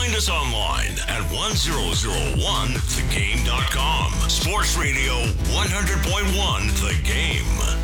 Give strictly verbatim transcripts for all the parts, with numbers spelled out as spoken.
Find us online at one thousand one the game dot com. Sports Radio one hundred point one The Game.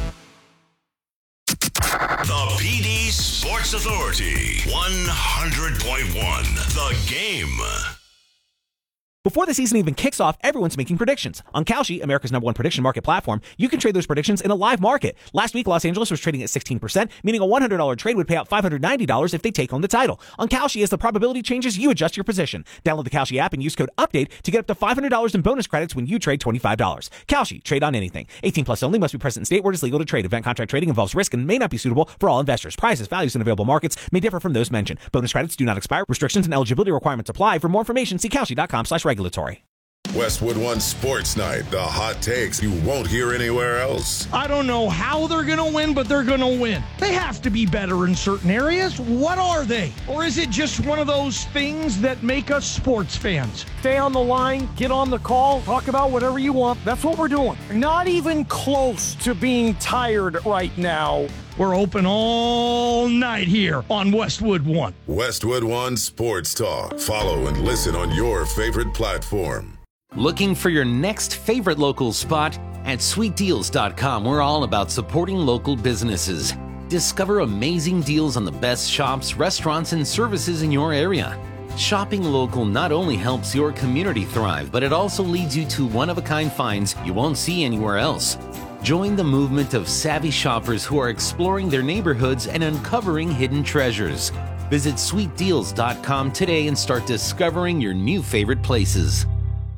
The P D Sports Authority one hundred point one The Game. Before the season even kicks off, everyone's making predictions. On Kalshi, America's number one prediction market platform, you can trade those predictions in a live market. Last week, Los Angeles was trading at sixteen percent, meaning a one hundred dollars trade would pay out five hundred ninety dollars if they take home the title. On Kalshi, as the probability changes, you adjust your position. Download the Kalshi app and use code UPDATE to get up to five hundred dollars in bonus credits when you trade twenty-five dollars. Kalshi, trade on anything. eighteen plus only, must be present in state where it is legal to trade. Event contract trading involves risk and may not be suitable for all investors. Prices, values, and available markets may differ from those mentioned. Bonus credits do not expire. Restrictions and eligibility requirements apply. For more information, see Kalshi dot com slash regulatory. Westwood One Sports Night, the hot takes you won't hear anywhere else. I don't know how they're going to win, but they're going to win. They have to be better in certain areas. What are they? Or is it just one of those things that make us sports fans? Stay on the line, get on the call, talk about whatever you want. That's what we're doing. Not even close to being tired right now. We're open all night here on Westwood One. Westwood One Sports Talk. Follow and listen on your favorite platform. Looking for your next favorite local spot? At sweet deals dot com, we're all about supporting local businesses. Discover amazing deals on the best shops, restaurants, and services in your area. Shopping local not only helps your community thrive, but it also leads you to one-of-a-kind finds you won't see anywhere else. Join the movement of savvy shoppers who are exploring their neighborhoods and uncovering hidden treasures. Visit sweet deals dot com today and start discovering your new favorite places.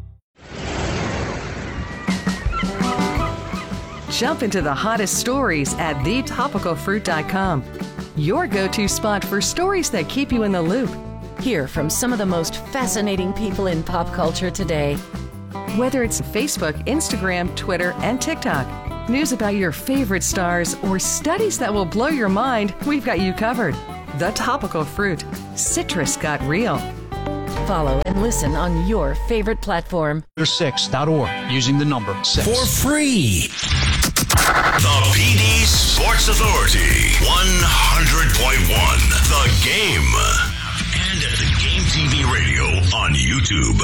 Jump into the hottest stories at the topical fruit dot com. Your go-to spot for stories that keep you in the loop. Hear from some of the most fascinating people in pop culture today. Whether it's Facebook, Instagram, Twitter, and TikTok, news about your favorite stars, or studies that will blow your mind, we've got you covered. The Topical Fruit. Citrus got real. Follow and listen on your favorite platform. six dot org using the number six. For free. The P D Sports Authority one hundred point one The Game. And at the Game T V Radio on YouTube.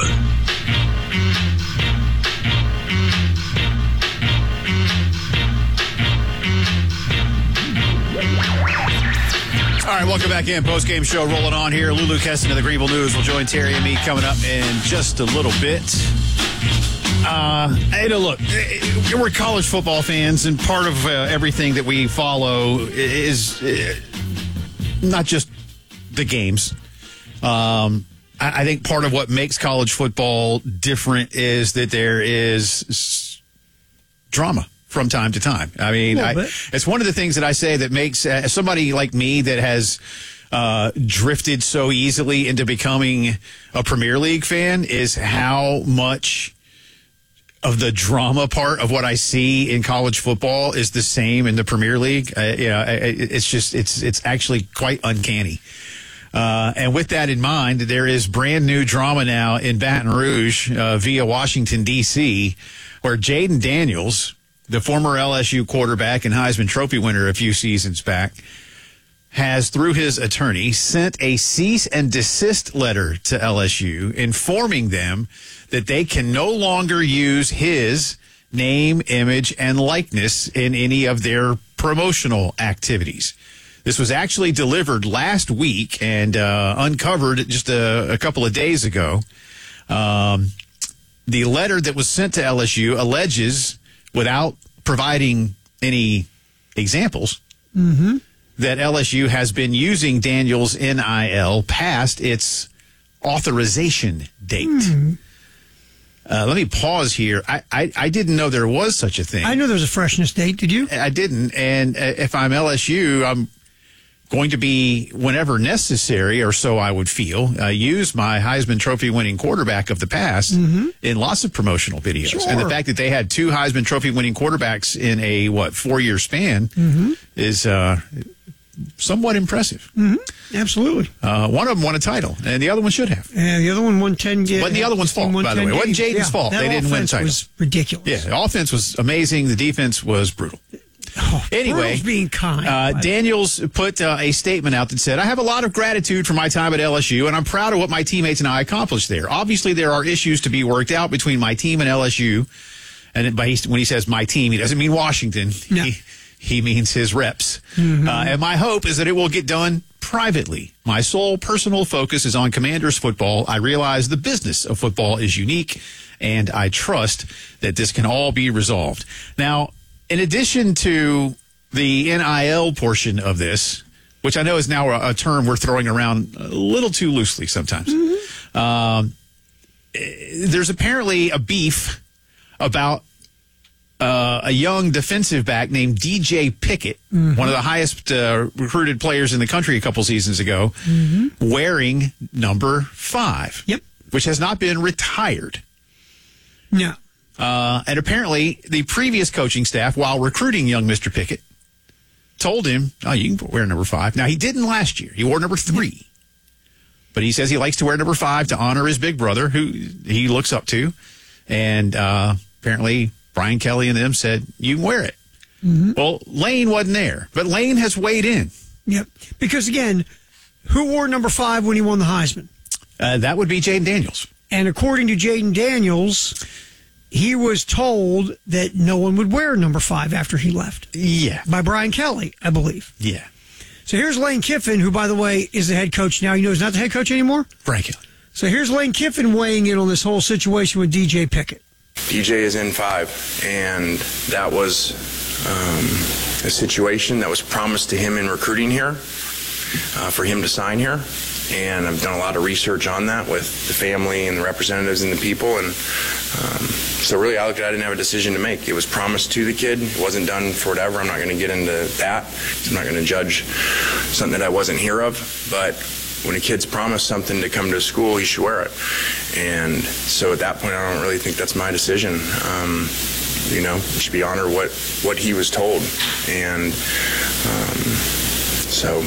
All right, welcome back in. Post-game show rolling on here. Lulu Keston of the Greenville News will join Terry and me coming up in just a little bit. Uh, hey, no, look, we're college football fans, and part of uh, everything that we follow is uh, not just the games. Um, I, I think part of what makes college football different is that there is s- drama from time to time. I mean, I, it's one of the things that I say that makes uh, somebody like me that has uh, drifted so easily into becoming a Premier League fan is how much of the drama part of what I see in college football is the same in the Premier League. Uh, you know, it's just, it's, it's actually quite uncanny. Uh, and with that in mind, there is brand new drama now in Baton Rouge uh, via Washington, D C, where Jaden Daniels, the former L S U quarterback and Heisman Trophy winner a few seasons back, has, through his attorney, sent a cease and desist letter to L S U informing them that they can no longer use his name, image, and likeness in any of their promotional activities. This was actually delivered last week and uh, uncovered just a, a couple of days ago. Um, the letter that was sent to L S U alleges, without providing any examples, mm-hmm. that L S U has been using Daniels' N I L past its authorization date. Mm-hmm. Uh, let me pause here. I, I, I didn't know there was such a thing. I knew there was a freshness date. Did you? I didn't. And uh, if I'm L S U, I'm going to be, whenever necessary, or so I would feel, uh, use my Heisman Trophy winning quarterback of the past mm-hmm. in lots of promotional videos. Sure. And the fact that they had two Heisman Trophy winning quarterbacks in a, what, four-year span mm-hmm. is uh, somewhat impressive. Mm-hmm. Absolutely. Uh, one of them won a title, and the other one should have. And the other one won ten games. Wasn't the other one's fault, by the way. It wasn't Jaden's yeah, fault. They didn't win a title. That was ridiculous. Yeah, the offense was amazing. The defense was brutal. Oh, anyway, Pearl's being kind. Uh, Daniels put uh, a statement out that said, I have a lot of gratitude for my time at L S U, and I'm proud of what my teammates and I accomplished there. Obviously, there are issues to be worked out between my team and L S U. And by, when he says my team, he doesn't mean Washington. No. He, he means his reps. Mm-hmm. Uh, and my hope is that it will get done privately. My sole personal focus is on Commanders football. I realize the business of football is unique, and I trust that this can all be resolved. Now, in addition to the N I L portion of this, which I know is now a, a term we're throwing around a little too loosely sometimes, mm-hmm. um, there's apparently a beef about uh, a young defensive back named D J Pickett, mm-hmm. one of the highest uh, recruited players in the country a couple seasons ago, mm-hmm. wearing number five, yep. which has not been retired. No. Uh, and apparently the previous coaching staff, while recruiting young Mister Pickett, told him, oh, you can wear number five. Now, he didn't last year. He wore number three. But he says he likes to wear number five to honor his big brother, who he looks up to. And uh, apparently Brian Kelly and them said, you can wear it. Mm-hmm. Well, Lane wasn't there. But Lane has weighed in. Yep. Because, again, who wore number five when he won the Heisman? Uh, that would be Jaden Daniels. And according to Jaden Daniels, he was told that no one would wear number five after he left. Yeah. By Brian Kelly, I believe. Yeah. So here's Lane Kiffin, who, by the way, is the head coach now. You know he's not the head coach anymore? Brian Kelly. So here's Lane Kiffin weighing in on this whole situation with D J Pickett. D J is in five, and that was um, a situation that was promised to him in recruiting here, uh, for him to sign here. And I've done a lot of research on that with the family and the representatives and the people. And um, so really, I looked at it, I didn't have a decision to make. It was promised to the kid. It wasn't done for whatever. I'm not going to get into that. I'm not going to judge something that I wasn't here of. But when a kid's promised something to come to school, he should wear it. And so at that point, I don't really think that's my decision. Um, you know, he should be honored what, what he was told. And um, so...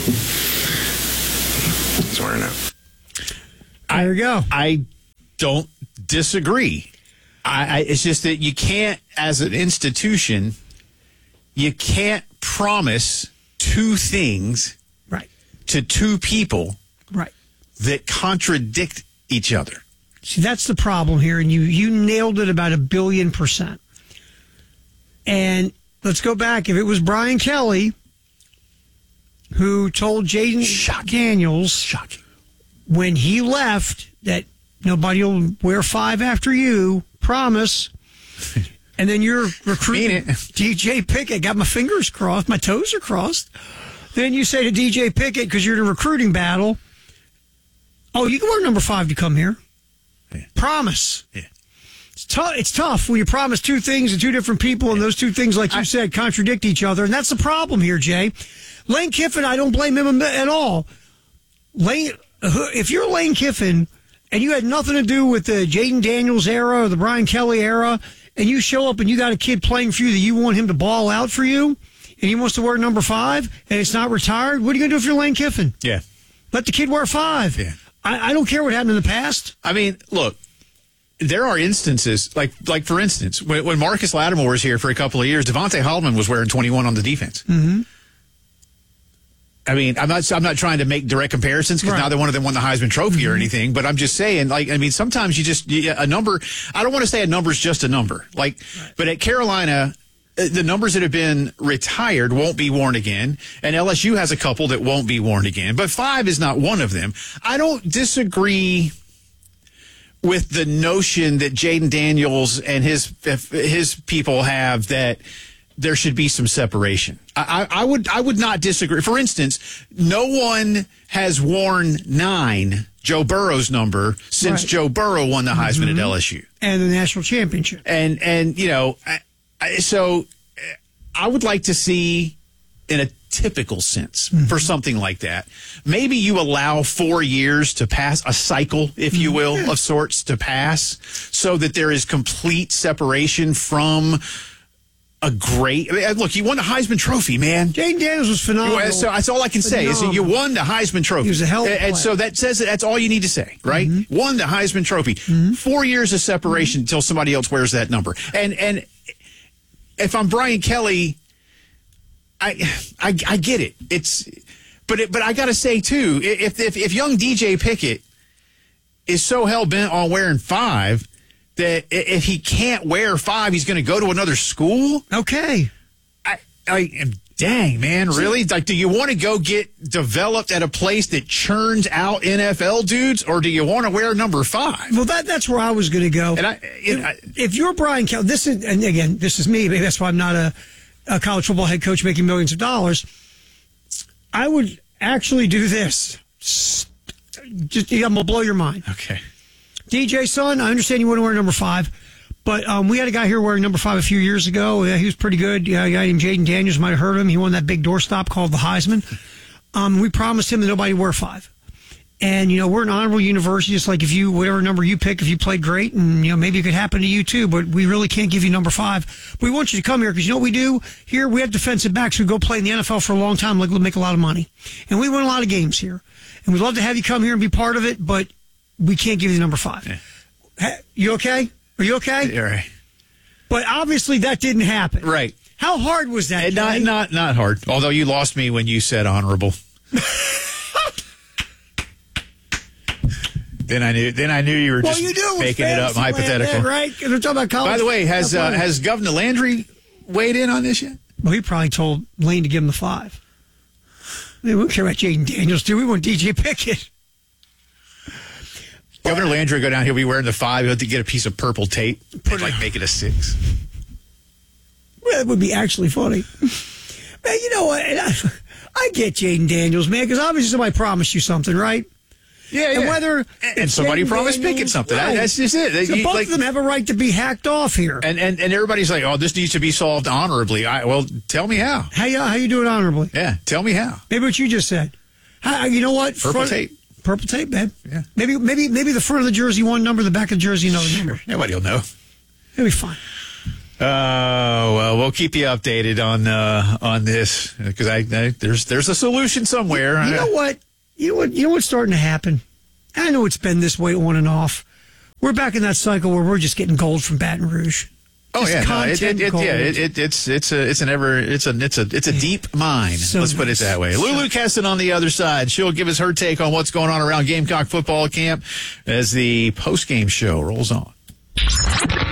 There you go. I don't disagree. I, I, it's just that you can't, as an institution, you can't promise two things right. to two people right. that contradict each other. See, that's the problem here, and you, you nailed it about a billion percent. And let's go back. If it was Brian Kelly who told Jaden Daniels Shocking. when he left that nobody will wear five after you, promise. And then you're recruiting D J Pickett. Got my fingers crossed. My toes are crossed. Then you say to D J Pickett, because you're in a recruiting battle, oh, you can wear number five to come here. Yeah. Promise. Yeah. It's, t- it's tough when you promise two things to two different people, and those two things, like you I, said, contradict each other. And that's the problem here, Jay. Lane Kiffin, I don't blame him at all. Lane, if you're Lane Kiffin and you had nothing to do with the Jaden Daniels era or the Brian Kelly era, and you show up and you got a kid playing for you that you want him to ball out for you, and he wants to wear number five, and it's not retired, what are you going to do if you're Lane Kiffin? Yeah. Let the kid wear five. Yeah. I, I don't care what happened in the past. I mean, look, there are instances, like, like for instance, when, when Marcus Lattimore was here for a couple of years, Devontae Hallman was wearing twenty-one on the defense. Mm-hmm. I mean, I'm not I'm not trying to make direct comparisons because right. neither one of them won the Heisman Trophy mm-hmm. or anything, but I'm just saying, like, I mean, sometimes you just, you, a number, I don't want to say a number is just a number. Like, right. but at Carolina, the numbers that have been retired won't be worn again, and L S U has a couple that won't be worn again, but five is not one of them. I don't disagree with the notion that Jaden Daniels and his his people have that there should be some separation. I, I would I would not disagree. For instance, no one has worn nine, Joe Burrow's number, since right. Joe Burrow won the Heisman mm-hmm. at L S U and the national championship. And and you know, I, I, so I would like to see, in a typical sense, mm-hmm. for something like that, maybe you allow four years to pass, a cycle, if you will, mm-hmm. of sorts to pass, so that there is complete separation from a great, I mean, look, you won the Heisman Trophy, man. Jaden Daniels was phenomenal. So that's all I can say phenomenal. Is that you won the Heisman Trophy. He was a hell of a and, and so that says that that's all you need to say, right? Mm-hmm. Won the Heisman Trophy. Mm-hmm. Four years of separation until somebody else wears that number. And and if I'm Brian Kelly, I, I, I get it. It's, but it, but I got to say too, if, if if young D J Pickett is so hell bent on wearing five that if he can't wear five, he's going to go to another school. Okay. I, I, dang man, really? Like, do you want to go get developed at a place that churns out N F L dudes, or do you want to wear number five? Well, that that's where I was going to go. And I, it, if, I, if you're Brian Kelly, this is, and again, this is me. Maybe that's why I'm not a, a college football head coach making millions of dollars. I would actually do this. Just, I'm gonna blow your mind. Okay. D J, son, I understand you want to wear number five, but um, we had a guy here wearing number five a few years ago. Yeah, he was pretty good. Yeah, a guy named Jaden Daniels, might have heard of him. He won that big doorstop called the Heisman. Um, we promised him that nobody would wear five. And, you know, we're an honorable university, just like if you, whatever number you pick, if you played great, and, you know, maybe it could happen to you too, but we really can't give you number five. We want you to come here because you know what we do? Here we have defensive backs who go play in the N F L for a long time, like, make a lot of money. And we win a lot of games here. And we'd love to have you come here and be part of it, but we can't give you number five. Yeah. Hey, you okay? Are you okay? All right. But obviously that didn't happen. Right. How hard was that? Not, not, not hard. Although you lost me when you said honorable. Then I knew. Then I knew you were well, just you do making it up, hypothetical, land, right? Because we're talking about college. By the way, has uh, has Governor Landry weighed in on this yet? Well, he probably told Lane to give him the five. We don't care about Jaden Daniels, do we? We want D J Pickett. Governor Landry will go down. He'll be wearing the five. He'll have to get a piece of purple tape, put like make it a six. Well, that would be actually funny. Man, you know what? I, I get Jaden Daniels, man, because obviously somebody promised you something, right? Yeah, yeah. And whether and somebody Jaden promised Daniels, Pickett something. right. That's just it. So you, both like, of them have a right to be hacked off here. And and, and everybody's like, oh, this needs to be solved honorably. I, well, tell me how. How you how you do it honorably? Yeah, tell me how. Maybe what you just said. How, you know what? Purple front, tape. Purple tape, man. Yeah. Maybe maybe maybe the front of the jersey one number, the back of the jersey another number. Nobody will know. It'll be fine. Oh uh, well, we'll keep you updated on uh, on this because I, I there's there's a solution somewhere. You know what? You know what? You know what's starting to happen? I know it's been this way on and off. We're back in that cycle where we're just getting gold from Baton Rouge. Oh just yeah, no, it, it, it, gold. yeah, it, it, it's it's a it's an ever it's a it's a it's a deep mine. So Let's put it nice. that way. Lulu Keston on the other side. She'll give us her take on what's going on around Gamecock football camp as the post game show rolls on.